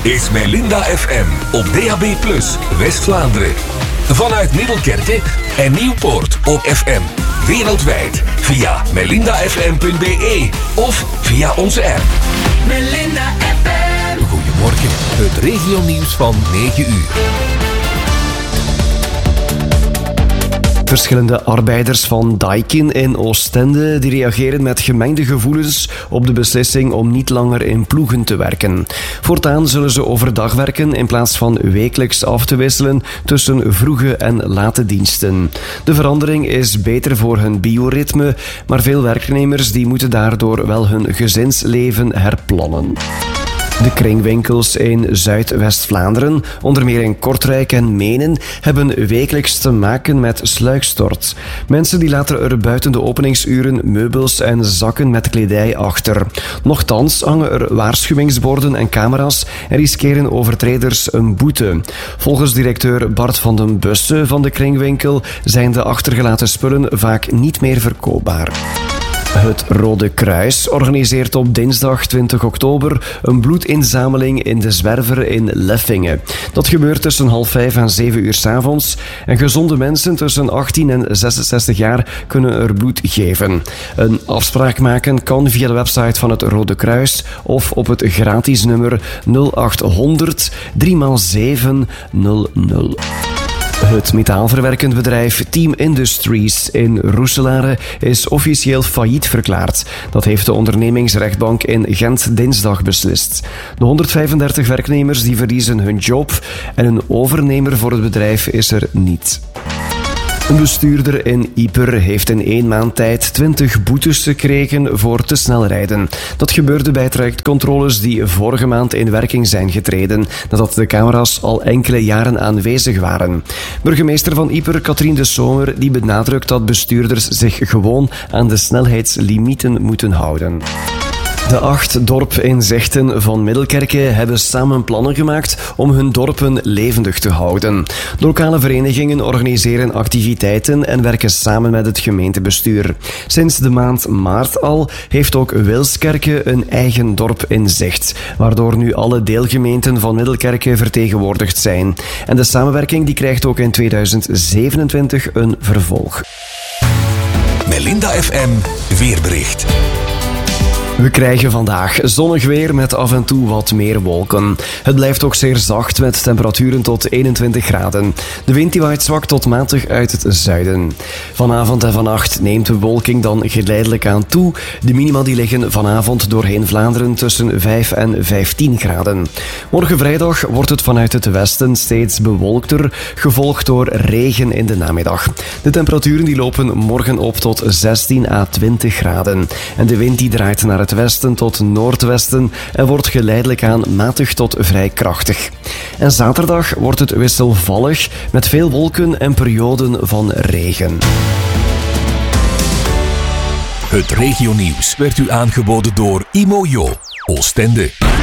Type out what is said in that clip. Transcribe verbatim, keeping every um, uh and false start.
is Melinda F M op D A B plus, West-Vlaanderen. Vanuit Middelkerke en Nieuwpoort op F M. Wereldwijd via melinda f m punt b e of via onze app. Melinda F M. Goedemorgen, het regionieuws van negen uur. Verschillende arbeiders van Daikin in Oostende die reageren met gemengde gevoelens op de beslissing om niet langer in ploegen te werken. Voortaan zullen ze overdag werken in plaats van wekelijks af te wisselen tussen vroege en late diensten. De verandering is beter voor hun bioritme, maar veel werknemers die moeten daardoor wel hun gezinsleven herplannen. De kringwinkels in Zuid-West-Vlaanderen, onder meer in Kortrijk en Menen, hebben wekelijks te maken met sluikstort. Mensen die laten er buiten de openingsuren meubels en zakken met kledij achter. Nochtans hangen er waarschuwingsborden en camera's en riskeren overtreders een boete. Volgens directeur Bart van den Busse van de kringwinkel zijn de achtergelaten spullen vaak niet meer verkoopbaar. Het Rode Kruis organiseert op dinsdag twintig oktober een bloedinzameling in de Zwerver in Leffingen. Dat gebeurt tussen half vijf en zeven uur 's avonds en gezonde mensen tussen achttien en zesenzestig jaar kunnen er bloed geven. Een afspraak maken kan via de website van het Rode Kruis of op het gratis nummer nul acht honderd drie maal zeven nul nul. Het metaalverwerkend bedrijf Team Industries in Roeselare is officieel failliet verklaard. Dat heeft de ondernemingsrechtbank in Gent dinsdag beslist. De honderdvijfendertig werknemers die verliezen hun job en een overnemer voor het bedrijf is er niet. Een bestuurder in Ieper heeft in één maand tijd twintig boetes gekregen voor te snel rijden. Dat gebeurde bij trajectcontroles die vorige maand in werking zijn getreden, nadat de camera's al enkele jaren aanwezig waren. Burgemeester van Ieper, Katrien de Somer, die benadrukt dat bestuurders zich gewoon aan de snelheidslimieten moeten houden. De acht dorpinzichten van Middelkerke hebben samen plannen gemaakt om hun dorpen levendig te houden. De lokale verenigingen organiseren activiteiten en werken samen met het gemeentebestuur. Sinds de maand maart al heeft ook Wilskerke een eigen dorpinzicht, waardoor nu alle deelgemeenten van Middelkerke vertegenwoordigd zijn. En de samenwerking die krijgt ook in tweeduizend zevenentwintig een vervolg. Melinda F M weerbericht. We krijgen vandaag zonnig weer met af en toe wat meer wolken. Het blijft ook zeer zacht met temperaturen tot eenentwintig graden. De wind die waait zwak tot matig uit het zuiden. Vanavond en vannacht neemt de bewolking dan geleidelijk aan toe. De minima die liggen vanavond doorheen Vlaanderen tussen vijf en vijftien graden. Morgen vrijdag wordt het vanuit het westen steeds bewolkter, gevolgd door regen in de namiddag. De temperaturen die lopen morgen op tot zestien à twintig graden. En de wind die draait naar het het westen tot noordwesten en wordt geleidelijk aan matig tot vrij krachtig. En zaterdag wordt het wisselvallig met veel wolken en perioden van regen. Het regionieuws werd u aangeboden door Imojo, Oostende.